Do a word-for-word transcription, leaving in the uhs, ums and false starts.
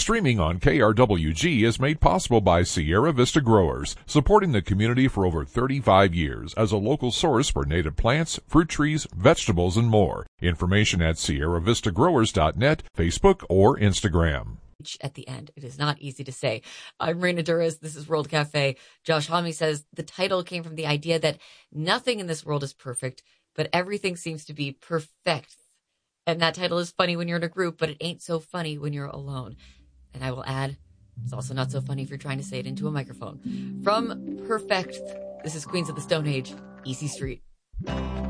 Streaming on K R W G is made possible by Sierra Vista Growers, supporting the community for over thirty-five years as a local source for native plants, fruit trees, vegetables, and more. Information at sierra vista growers dot net, Facebook, or Instagram. At the end. It is not easy to say. I'm Raina Duras. This is World Cafe. Josh Homme says the title came from the idea that nothing in this world is perfect, but everything seems to be perfect. And that title is funny when you're in a group, but it ain't so funny when you're alone. And I will add, it's also not so funny if you're trying to say it into a microphone. From Perfect, this is Queens of the Stone Age, Easy Street.